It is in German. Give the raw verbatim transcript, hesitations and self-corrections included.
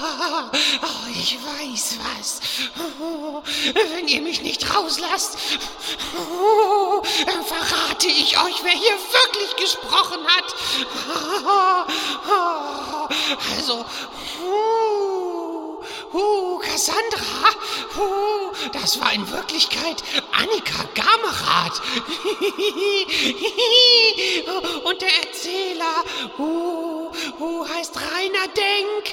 Oh, ich weiß was. Oh, wenn ihr mich nicht rauslasst, oh, dann verrate ich euch, wer hier wirklich gesprochen hat. Oh, also, oh, oh, Cassandra, oh, das war in Wirklichkeit Annika Gamerath. Und der Erzähler, oh, oh, heißt Rainer Denk.